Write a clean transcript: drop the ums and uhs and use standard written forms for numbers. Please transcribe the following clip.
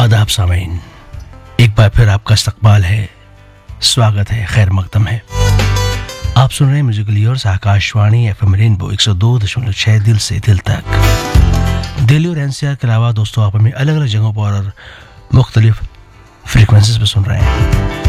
आदाब सामीन, एक बार फिर आपका इस्तकबाल है, स्वागत है, खैर मकदम है। आप सुन रहे हैं musical years, Akashvani FM rainbow 102.6 दिल से दिल तक। दिल्ली और एनसीआर के अलावा दोस्तों आप हमें अलग अलग जगहों पर और मुख्तलिफ फ्रीक्वेंसीज पर सुन रहे हैं।